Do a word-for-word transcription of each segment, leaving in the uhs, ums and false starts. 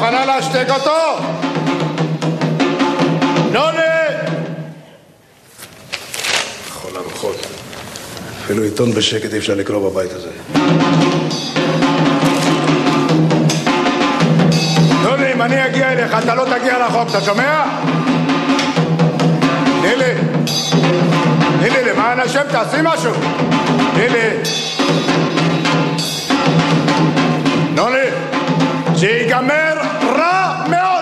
מוכנה להשתק אותו? נוני! כל הרוחות. אפילו עיתון בשקט אי אפשר לקרוא בבית הזה. נוני, אם אני אגיע אליך, אתה לא תגיע רחוק, אתה שומע? נילי! נילי, למען השם, תעשי משהו! נילי! נוני! שיגמר רע מאוד!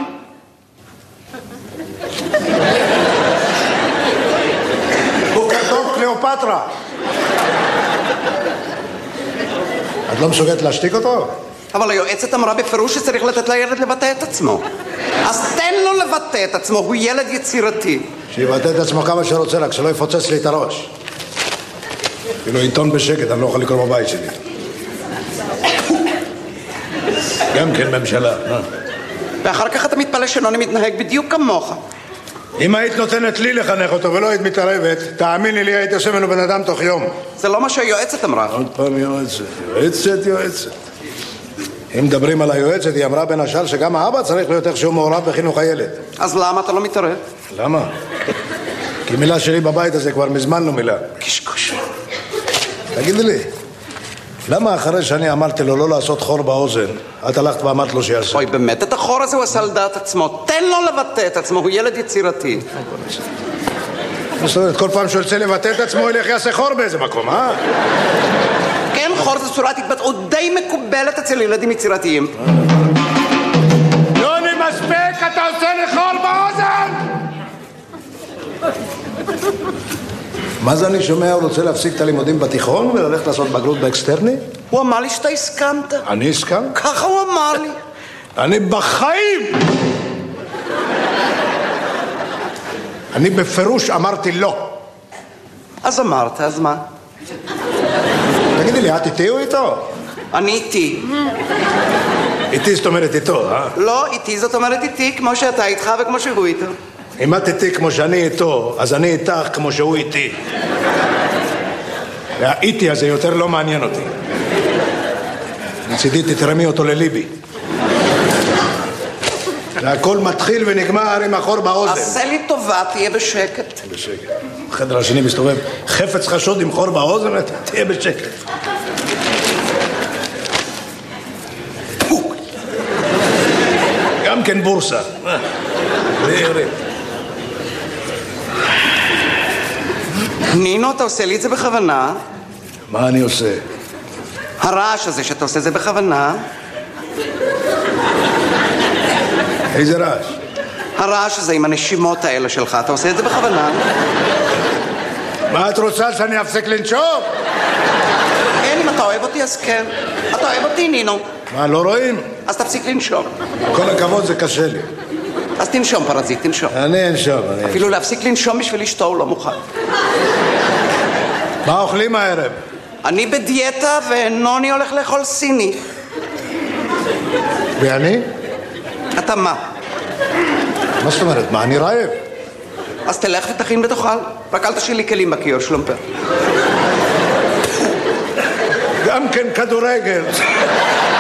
בוקר טוב, קליאופטרה! את לא מסוגלת להשתיק אותו? אבל היועצת אמרה בפירוש שצריך לתת לילד לבטא את עצמו. אז תן לו לבטא את עצמו, הוא ילד יצירתי. שיבטא את עצמו כמה שרוצה, רק שלא יפוצץ לי את הראש. אפילו עיתון בשקט, אני לא יכול לקרוא בבית שלי. גם כן ממשלה. ואחר כך אתה מתפלא שנוני מתנהג בדיוק כמוך. אם היית נותנת לי לחנך אותו ולא היית מתערבת, תאמיני לי, היית עושה ממנו בן אדם תוך יום. זה לא מה שהיועצת אמרה. עוד פעם יועצת, יועצת, יועצת. אם מדברים על היועצת, היא אמרה בין השאר שגם האבא צריך להיות איכשהו מעורב בחינוך הילד. אז למה אתה לא מתערב? למה? כי מילה שלי בבית הזה כבר מזמן לא מילה. קשקוש. תגידי לי, למה אחרי שאני אמרתי לו לא לעשות חור באוזן, את הלכת ואמרת לו שיעשה? אוי, באמת, את החור הזה הוא עשה על דעת עצמו. תן לו לבטא את עצמו, הוא ילד יצירתי. זאת אומרת, כל פעם שהוא ירצה לבטא את עצמו, ילך יעשה חור באיזה מקום, אה? כן, חור זה צורת התבטאות די מקובלת אצל ילדים יצירתיים. יוני, מספיק, אתה עושה לי חור באוזן! מה זה אני שומע? הוא רוצה להפסיק את הלימודים בתיכון וללכת לעשות בגרות באקסטרני? הוא אמר לי שאתה הסכמת. אני הסכם? ככה הוא אמר לי. אני בחיים! אני בפירוש אמרתי לא. אז אמרת, אז מה? תגידי לי, את איתי או איתו? אני איתי. איתי זאת אומרת איתו, אה? לא, איתי זאת אומרת איתי, כמו שאתה איתך וכמו שהוא איתו. אם את איתי כמו שאני איתו, אז אני איתך כמו שהוא איתי. והאיתי הזה יותר לא מעניין אותי. מצידי תתרמי אותו לליבי. והכל מתחיל ונגמר עם החור באוזן. עשה לי טובה, תהיה בשקט. בשקט. בחדר השני מסתובב חפץ חשוד עם חור באוזן, תהיה בשקט. גם כן בורסה. נינו, אתה עושה לי את זה בכוונה? מה אני עושה? הרעש הזה שאתה עושה זה בכוונה? איזה רעש? הרעש הזה עם הנשימות האלה שלך, אתה עושה את זה בכוונה? מה את רוצה, שאני אפסיק לנשום? כן, אם אתה אוהב אותי אז כן. אתה אוהב אותי, נינו. מה, לא רואים? אז תפסיק לנשום. כל הכבוד, זה קשה לי. אז תנשום, פרזיט, תנשום. אני אנשום, אני אפילו להפסיק לנשום בשביל אשתו הוא לא מוכן. מה אוכלים הערב? אני בדיאטה ונוני הולך לאכול סיני. ואני? אתה מה? מה זאת אומרת? מה, אני רעב? אז תלך ותכין ותאכל. רק אל תשאיר לי כלים בכיור, שלומפר. גם כן כדורגל.